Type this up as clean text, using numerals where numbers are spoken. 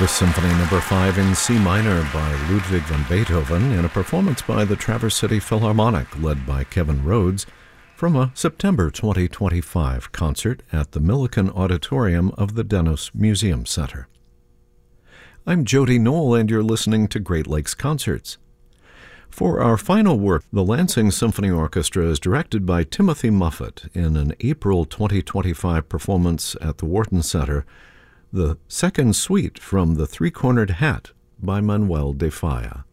The Symphony No. 5 in C minor by Ludwig van Beethoven in a performance by the Traverse City Philharmonic led by Kevin Rhodes from a September 2025 concert at the Millikan Auditorium of the Dennis Museum Center. I'm Jody Knoll, and you're listening to Great Lakes Concerts. For our final work, the Lansing Symphony Orchestra is directed by Timothy Muffet in an April 2025 performance at the Wharton Center, the second suite from The Three-Cornered Hat by Manuel de Falla.